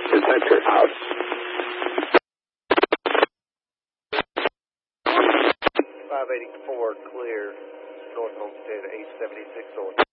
Is that your house? 584 clear, North Homestead, 876 on.